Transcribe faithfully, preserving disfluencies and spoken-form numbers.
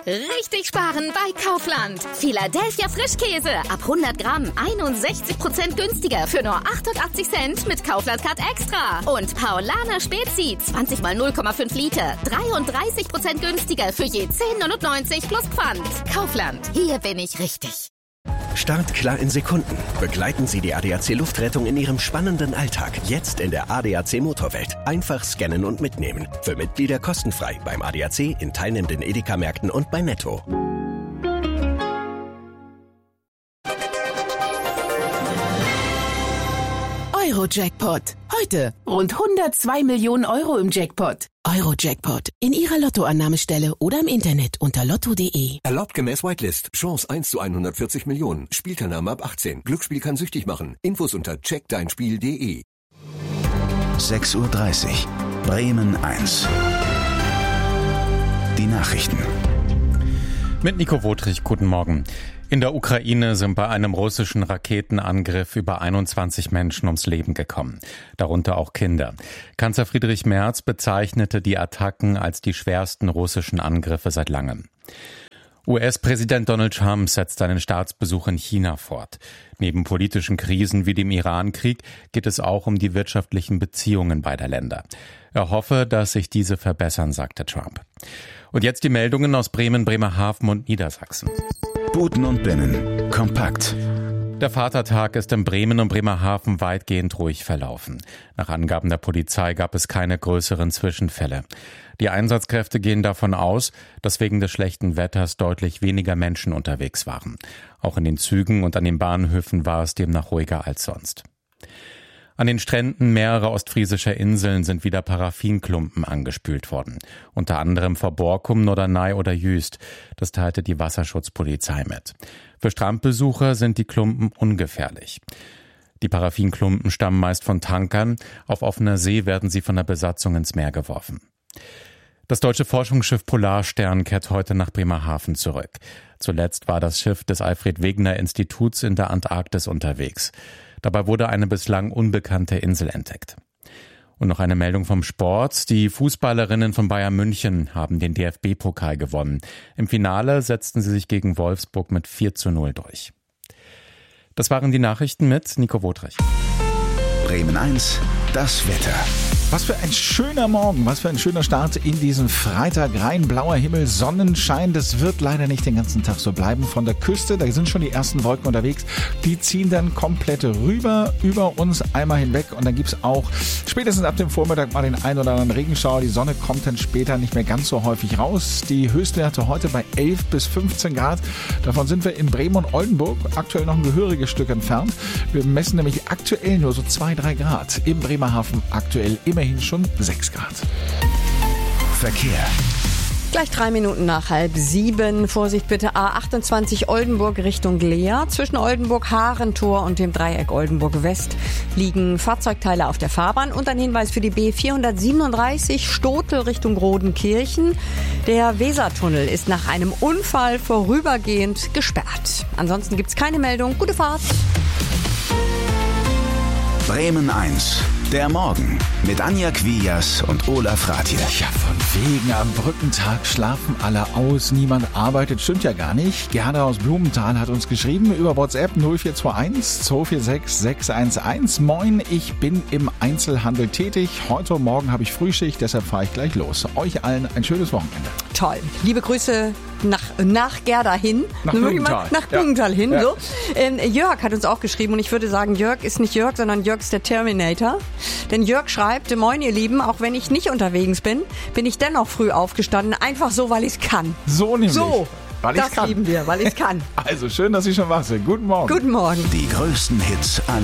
Richtig sparen bei Kaufland. Philadelphia Frischkäse. Ab hundert Gramm einundsechzig Prozent günstiger für nur achtundachtzig Cent mit Kaufland Card Extra. Und Paulaner Spezi. zwanzig mal null Komma fünf Liter. dreiunddreißig Prozent günstiger für je zehn neunundneunzig plus Pfand. Kaufland. Hier bin ich richtig. Startklar in Sekunden. Begleiten Sie die A D A C Luftrettung in Ihrem spannenden Alltag. Jetzt in der A D A C Motorwelt. Einfach scannen und mitnehmen. Für Mitglieder kostenfrei beim A D A C, in teilnehmenden Edeka-Märkten und bei Netto. Euro-Jackpot. Heute rund hundertzwei Millionen Euro im Jackpot. Euro-Jackpot. In Ihrer Lottoannahmestelle oder im Internet unter lotto punkt de. Erlaubt gemäß Whitelist. Chance eins zu hundertvierzig Millionen. Spielteilnahme ab achtzehn. Glücksspiel kann süchtig machen. Infos unter check dein spiel punkt de. sechs Uhr dreißig. Bremen eins. Die Nachrichten. Mit Nico Wotrich, guten Morgen. In der Ukraine sind bei einem russischen Raketenangriff über einundzwanzig Menschen ums Leben gekommen, darunter auch Kinder. Kanzler Friedrich Merz bezeichnete die Attacken als die schwersten russischen Angriffe seit langem. U S-Präsident Donald Trump setzt seinen Staatsbesuch in China fort. Neben politischen Krisen wie dem Iran-Krieg geht es auch um die wirtschaftlichen Beziehungen beider Länder. Er hoffe, dass sich diese verbessern, sagte Trump. Und jetzt die Meldungen aus Bremen, Bremerhaven und Niedersachsen. Buten und Binnen. Kompakt. Der Vatertag ist in Bremen und Bremerhaven weitgehend ruhig verlaufen. Nach Angaben der Polizei gab es keine größeren Zwischenfälle. Die Einsatzkräfte gehen davon aus, dass wegen des schlechten Wetters deutlich weniger Menschen unterwegs waren. Auch in den Zügen und an den Bahnhöfen war es demnach ruhiger als sonst. An den Stränden mehrerer ostfriesischer Inseln sind wieder Paraffinklumpen angespült worden. Unter anderem vor Borkum, Norderney oder Jüst. Das teilte die Wasserschutzpolizei mit. Für Strandbesucher sind die Klumpen ungefährlich. Die Paraffinklumpen stammen meist von Tankern. Auf offener See werden sie von der Besatzung ins Meer geworfen. Das deutsche Forschungsschiff Polarstern kehrt heute nach Bremerhaven zurück. Zuletzt war das Schiff des Alfred-Wegener-Instituts in der Antarktis unterwegs. Dabei wurde eine bislang unbekannte Insel entdeckt. Und noch eine Meldung vom Sport. Die Fußballerinnen von Bayern München haben den D F B-Pokal gewonnen. Im Finale setzten sie sich gegen Wolfsburg mit vier zu null durch. Das waren die Nachrichten mit Nico Wotrich. Bremen eins, das Wetter. Was für ein schöner Morgen, was für ein schöner Start in diesen Freitag. Rein blauer Himmel, Sonnenschein. Das wird leider nicht den ganzen Tag so bleiben. Von der Küste, da sind schon die ersten Wolken unterwegs. Die ziehen dann komplett rüber, über uns einmal hinweg. Und dann gibt's auch spätestens ab dem Vormittag mal den ein oder anderen Regenschauer. Die Sonne kommt dann später nicht mehr ganz so häufig raus. Die Höchstwerte heute bei elf bis fünfzehn Grad. Davon sind wir in Bremen und Oldenburg aktuell noch ein gehöriges Stück entfernt. Wir messen nämlich aktuell nur so zwei, drei Grad. Im Bremerhaven aktuell immerhin schon sechs Grad. Verkehr. Gleich drei Minuten nach halb sieben. Vorsicht bitte, A achtundzwanzig Oldenburg Richtung Leer. Zwischen Oldenburg-Harentor und dem Dreieck Oldenburg-West liegen Fahrzeugteile auf der Fahrbahn. Und ein Hinweis für die B vierhundertsiebenunddreißig Stotel Richtung Rodenkirchen. Der Wesertunnel ist nach einem Unfall vorübergehend gesperrt. Ansonsten gibt's keine Meldung. Gute Fahrt. Bremen eins. Der Morgen mit Anja Quias und Olaf Ratje. Ja, von wegen am Brückentag schlafen alle aus, niemand arbeitet. Stimmt ja gar nicht. Gerda aus Blumenthal hat uns geschrieben über WhatsApp null vier zwei eins zwei vier sechs sechs eins eins. Moin, ich bin im Einzelhandel tätig. Heute Morgen habe ich Frühschicht, deshalb fahre ich gleich los. Euch allen ein schönes Wochenende. Toll. Liebe Grüße nach, nach Gerda hin. Nach Blumenthal. Nach Blumenthal ja. hin. Ja. So. Ähm, Jörg hat uns auch geschrieben und ich würde sagen, Jörg ist nicht Jörg, sondern Jörg ist der Terminator. Denn Jörg schreibt, moin ihr Lieben, auch wenn ich nicht unterwegs bin, bin ich dennoch früh aufgestanden. Einfach so, weil ich es kann. So nämlich. So. Weil das lieben wir, weil ich es kann. Also schön, dass Sie schon wach sind. Guten Morgen. Guten Morgen. Die größten Hits aller